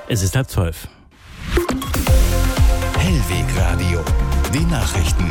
Es ist 11:30. Hellwegradio, die Nachrichten.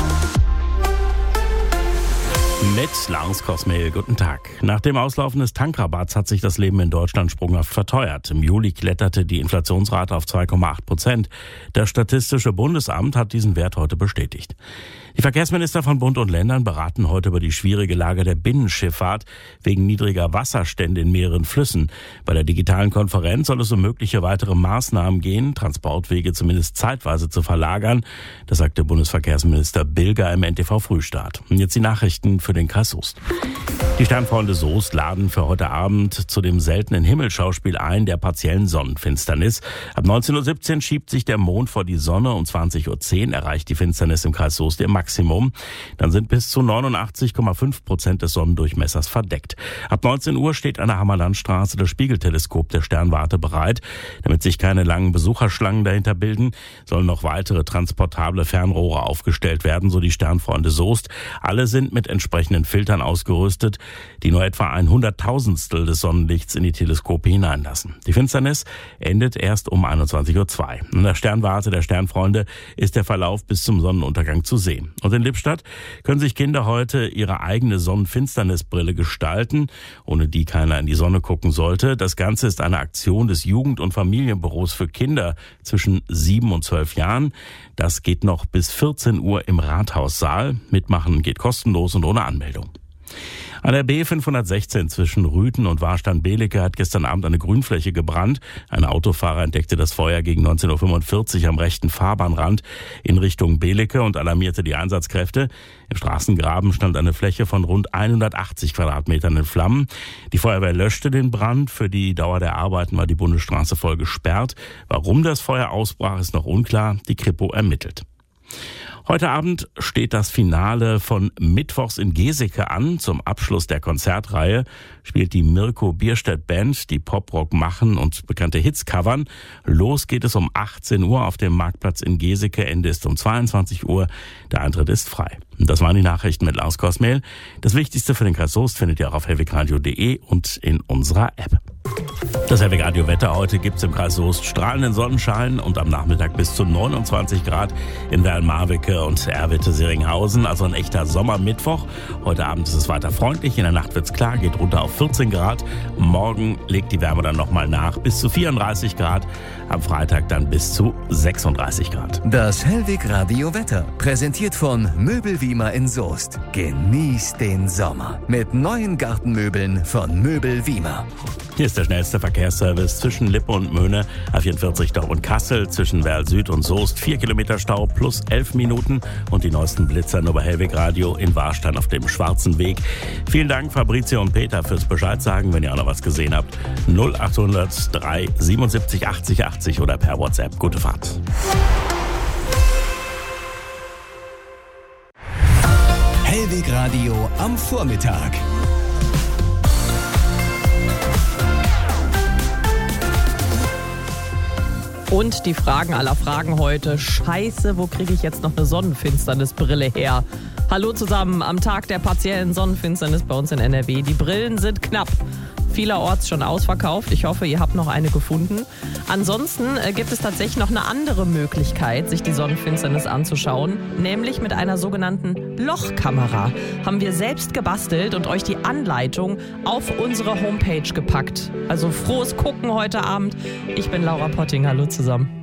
Mit Lars Kosmehl, guten Tag. Nach dem Auslaufen des Tankrabatts hat sich das Leben in Deutschland sprunghaft verteuert. Im Juli kletterte die Inflationsrate auf 2,8%. Das Statistische Bundesamt hat diesen Wert heute bestätigt. Die Verkehrsminister von Bund und Ländern beraten heute über die schwierige Lage der Binnenschifffahrt wegen niedriger Wasserstände in mehreren Flüssen. Bei der digitalen Konferenz soll es um mögliche weitere Maßnahmen gehen, Transportwege zumindest zeitweise zu verlagern. Das sagte Bundesverkehrsminister Bilger im NTV Frühstart. Und jetzt die Nachrichten für den Kreis Soest. Die Sternfreunde Soest laden für heute Abend zu dem seltenen Himmelschauspiel ein, der partiellen Sonnenfinsternis. Ab 19:17 Uhr schiebt sich der Mond vor die Sonne. Um 20:10 Uhr erreicht die Finsternis im Kreis Soest ihr Maximum. Dann sind bis zu 89,5% des Sonnendurchmessers verdeckt. Ab 19 Uhr steht an der Hammerlandstraße das Spiegelteleskop der Sternwarte bereit. Damit sich keine langen Besucherschlangen dahinter bilden, sollen noch weitere transportable Fernrohre aufgestellt werden, so die Sternfreunde Soest. Alle sind mit entsprechenden Filtern ausgerüstet, die nur etwa 100.000stel des Sonnenlichts in die Teleskope hineinlassen. Die Finsternis endet erst um 21:02 Uhr. In der Sternwarte der Sternfreunde ist der Verlauf bis zum Sonnenuntergang zu sehen. Und in Lippstadt können sich Kinder heute ihre eigene Sonnenfinsternisbrille gestalten, ohne die keiner in die Sonne gucken sollte. Das Ganze ist eine Aktion des Jugend- und Familienbüros für Kinder zwischen 7 und 12 Jahren. Das geht noch bis 14 Uhr im Rathaussaal. Mitmachen geht kostenlos und ohne Anmeldung. An der B516 zwischen Rüthen und Warstein-Belecke hat gestern Abend eine Grünfläche gebrannt. Ein Autofahrer entdeckte das Feuer gegen 19:45 Uhr am rechten Fahrbahnrand in Richtung Belecke und alarmierte die Einsatzkräfte. Im Straßengraben stand eine Fläche von rund 180 Quadratmetern in Flammen. Die Feuerwehr löschte den Brand. Für die Dauer der Arbeiten war die Bundesstraße voll gesperrt. Warum das Feuer ausbrach, ist noch unklar. Die Kripo ermittelt. Heute Abend steht das Finale von Mittwochs in Geseke an. Zum Abschluss der Konzertreihe spielt die Mirko Bierstedt Band, die Poprock machen und bekannte Hits covern. Los geht es um 18 Uhr auf dem Marktplatz in Geseke. Ende ist um 22 Uhr. Der Eintritt ist frei. Und das waren die Nachrichten mit Lars Kosmehl. Das Wichtigste für den Kreis Soest findet ihr auch auf hellwegradio.de und in unserer App. Das Hellwegradio-Wetter heute gibt's im Kreis Soest strahlenden Sonnenschein und am Nachmittag bis zu 29 Grad in Werl-Marwicke und Erwitte-Seringhausen. Also ein echter Sommermittwoch. Heute Abend ist es weiter freundlich. In der Nacht wird's klar, geht runter auf 14 Grad. Morgen legt die Wärme dann nochmal nach bis zu 34 Grad. Am Freitag dann bis zu 36 Grad. Das Hellwegradio-Wetter präsentiert von Möbelwiemer in Soest. Genießt den Sommer mit neuen Gartenmöbeln von Möbelwiemer. Hier ist der schnellste Verkehrsservice zwischen Lippe und Möhne, A44 Dortmund-Kassel, zwischen Werl Süd und Soest, 4 Kilometer Stau plus 11 Minuten und die neuesten Blitzer nur bei Hellwegradio in Warstein auf dem Schwarzen Weg. Vielen Dank Fabrizio und Peter fürs Bescheid sagen, wenn ihr auch noch was gesehen habt. 0800 3 77 80 80 oder per WhatsApp. Gute Fahrt. Hellwegradio am Vormittag. Und die Fragen aller Fragen heute. Scheiße, wo kriege ich jetzt noch eine Sonnenfinsternisbrille her? Hallo zusammen, am Tag der partiellen Sonnenfinsternis bei uns in NRW. Die Brillen sind knapp. Vielerorts schon ausverkauft. Ich hoffe, ihr habt noch eine gefunden. Ansonsten gibt es tatsächlich noch eine andere Möglichkeit, sich die Sonnenfinsternis anzuschauen, nämlich mit einer sogenannten Lochkamera. Haben wir selbst gebastelt und euch die Anleitung auf unsere Homepage gepackt. Also frohes Gucken heute Abend. Ich bin Laura Potting. Hallo zusammen.